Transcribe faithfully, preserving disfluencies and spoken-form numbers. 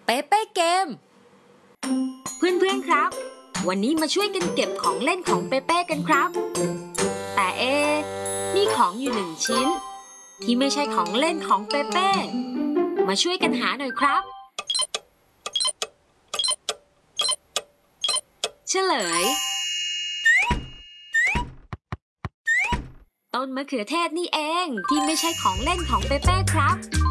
เปเป้เกมเพื่อนๆครับวันนี้มาช่วยกันเก็บของเล่นของเปเป้กันครับแต่เอมีของอยู่หนึ่งชิ้นที่ไม่ใช่ของเล่นของเปเป้มาช่วยกันหาหน่อยครับเฉลยต้นมะเขือเทศนี่เองที่ไม่ใช่ของเล่นของเปเป้ครับ